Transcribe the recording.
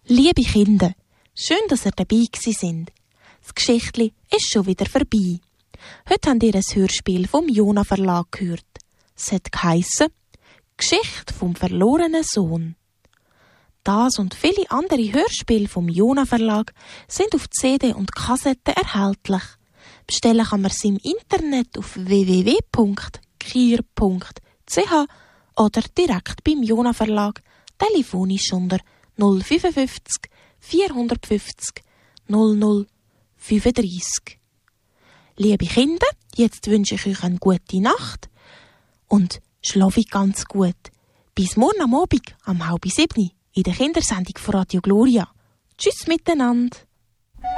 Liebe Kinder, schön, dass ihr dabei sind. Das Geschichtli ist schon wieder vorbei. Heute habt ihr ein Hörspiel vom Jona Verlag gehört. Es hat geheissen «Geschichte vom verlorenen Sohn». Das und viele andere Hörspiele vom Jona Verlag sind auf CD und Kassette erhältlich. Bestellen kann man sie im Internet auf www.kier.ch oder direkt beim Jona Verlag, telefonisch unter 055 450 00 35. Liebe Kinder, jetzt wünsche ich euch eine gute Nacht und schlafe ganz gut. Bis morgen am Abend, um 6:30 in der Kindersendung von Radio Gloria. Tschüss miteinander.